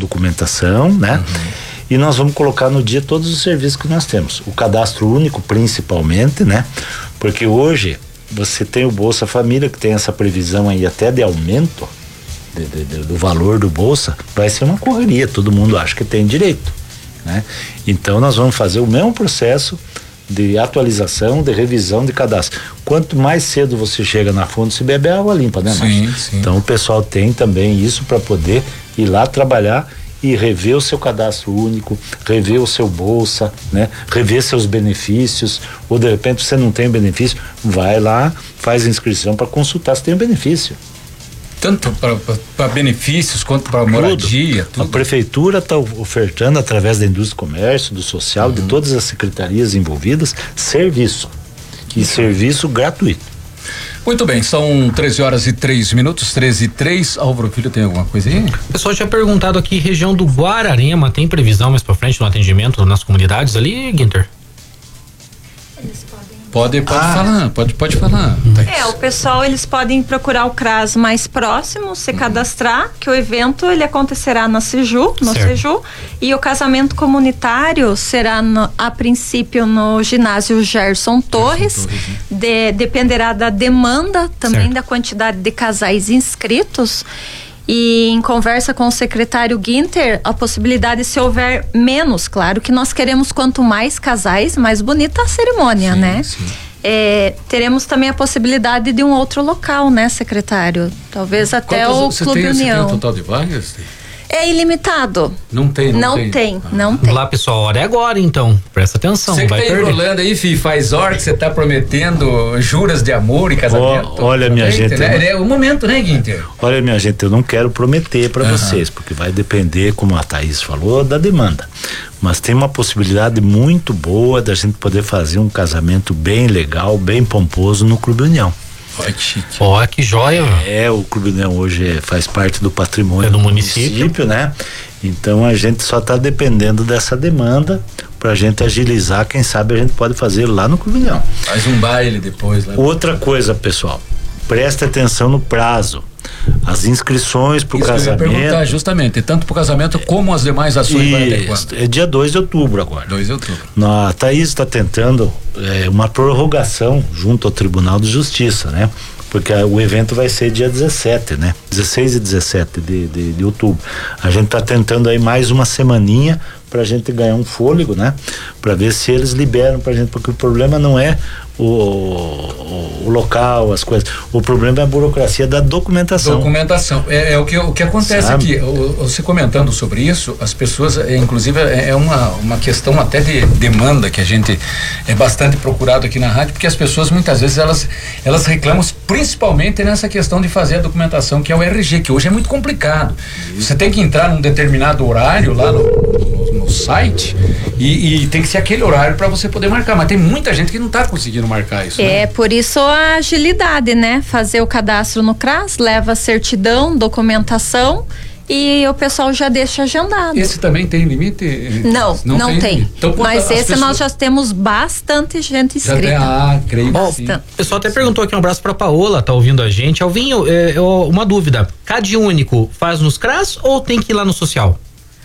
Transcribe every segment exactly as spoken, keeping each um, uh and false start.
documentação, né? Uhum. E nós vamos colocar no dia todos os serviços que nós temos. O cadastro único, principalmente, né? Porque hoje você tem o Bolsa Família, que tem essa previsão aí até de aumento de, de, de, do valor do Bolsa. Vai ser uma correria, todo mundo acha que tem direito, né? Então nós vamos fazer o mesmo processo de atualização, de revisão de cadastro. Quanto mais cedo você chega na fonte, se bebe água limpa, né, Márcio? Sim, sim. Então o pessoal tem também isso para poder ir lá trabalhar e rever o seu cadastro único, rever o seu Bolsa, né? Rever seus benefícios, ou de repente você não tem benefício, vai lá, faz a inscrição para consultar se tem benefício. Tanto para benefícios quanto para moradia, tudo. A prefeitura está ofertando através da indústria do comércio, do social, uhum. de todas as secretarias envolvidas, serviço. E uhum. serviço gratuito. Muito bem, são treze horas e três minutos, treze e três. Álvaro Filho, tem alguma coisa aí? O pessoal tinha perguntado aqui, região do Guararema, tem previsão mais pra frente no atendimento nas comunidades ali, Guinter? Pode, pode ah. falar, pode, pode falar. É, o pessoal, eles podem procurar o CRAS mais próximo, se uhum. cadastrar, que o evento ele acontecerá na Seju, no certo. Seju, e o casamento comunitário será no, a princípio no ginásio Gerson Torres, Gerson Torres de, dependerá da demanda, também certo. Da quantidade de casais inscritos. E em conversa com o secretário Guinter, a possibilidade, se houver menos, claro que nós queremos quanto mais casais, mais bonita a cerimônia, sim, né? Sim. É, teremos também a possibilidade de um outro local, né, secretário? Talvez até Quantos, o Clube tem, União. Você tem um total de vagas? É ilimitado. Não tem, não, não tem. tem ah. não tem. Lá, pessoal, a hora é agora, então. Presta atenção, você vai que tá perder. enrolando aí, filho, faz hora que você tá prometendo juras de amor e casamento. Oh, olha, minha gente. Né? É o momento, né, Guinter? Olha, minha gente, eu não quero prometer para uhum. vocês, porque vai depender, como a Thaís falou, da demanda. Mas tem uma possibilidade muito boa da gente poder fazer um casamento bem legal, bem pomposo no Clube União. Olha que chique. Ó, que joia. É, o Clube União hoje é, faz parte do patrimônio é do, do município. município, né? Então a gente só está dependendo dessa demanda pra gente agilizar, quem sabe a gente pode fazer lá no Clube União. Faz um baile depois lá. Outra coisa, pessoal, presta atenção no prazo. As inscrições pro Isso casamento. Eu ia perguntar justamente, tanto pro casamento como as demais ações. Isso, é dia dois de outubro agora. dois de outubro. A Thaís está tentando é, uma prorrogação junto ao Tribunal de Justiça, né? Porque a, o evento vai ser dia dezessete, né? dezesseis e dezessete de, de, de outubro. A gente está tentando aí mais uma semaninha pra gente ganhar um fôlego, né? Pra ver se eles liberam pra gente, porque o problema não é o, o, o local, as coisas. O problema é a burocracia da documentação. Documentação. É, é o, que, o que acontece Sabe? aqui. O, você comentando sobre isso, as pessoas, é, inclusive, é, é uma, uma questão até de demanda que a gente é bastante procurado aqui na rádio, porque as pessoas muitas vezes elas, elas reclamam principalmente nessa questão de fazer a documentação, que é o R G, que hoje é muito complicado. Você tem que entrar num determinado horário lá no, no, no site e, e tem que ser aquele horário para você poder marcar, mas tem muita gente que não está conseguindo marcar isso. É, né? por isso a agilidade, né? Fazer o cadastro no CRAS, leva certidão, documentação e o pessoal já deixa agendado. Esse também tem limite? Não, não, não tem. tem. Então, mas esse pessoas... nós já temos bastante gente inscrita. Já tem, ah, creio oh, que sim. O pessoal até perguntou aqui, um abraço pra Paola, tá ouvindo a gente. Alvinho, é, é, uma dúvida, C A D único faz nos CRAS ou tem que ir lá no social?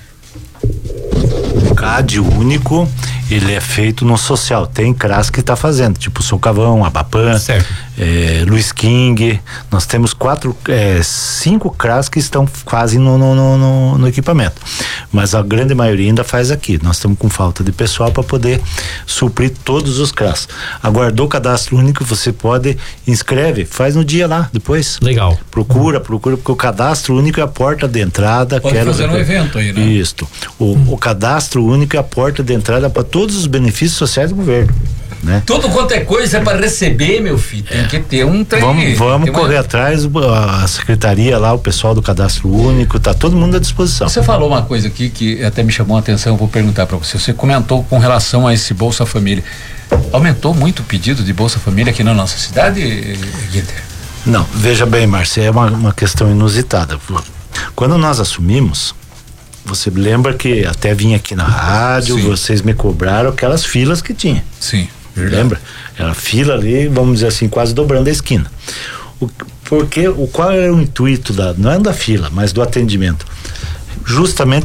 C A D único, ele é feito no social. Tem CRAS que está fazendo, tipo Socavão, Abapan, é, Luiz King. Nós temos quatro, é, cinco CRAS que estão quase no, no, no, no equipamento. Mas a grande maioria ainda faz aqui. Nós estamos com falta de pessoal para poder suprir todos os CRAS. Aguardou o cadastro único, você pode, inscreve, faz no dia lá, depois. Legal. Procura, procura, porque o cadastro único é a porta de entrada. Pode quero fazer um evento aí, né? Isso. O, hum. o cadastro único é a porta de entrada para todos os benefícios sociais do governo, né? Tudo quanto é coisa é para receber, meu filho, tem é. que ter um trem. Vamos, vamos correr uma... atrás, a secretaria lá, o pessoal do cadastro único, tá todo mundo à disposição. Você falou uma coisa aqui que até me chamou a atenção, eu vou perguntar para você. Você comentou com relação a esse Bolsa Família. Aumentou muito o pedido de Bolsa Família aqui na nossa cidade, Guinter? Não, veja bem, Márcia, é uma, uma questão inusitada. Quando nós assumimos, você lembra que até vim aqui na rádio, Sim. vocês me cobraram aquelas filas que tinha. Sim, verdade. Lembra? Era fila ali, vamos dizer assim, quase dobrando a esquina. O, porque, o, qual era o intuito da, não é da fila, mas do atendimento? Justamente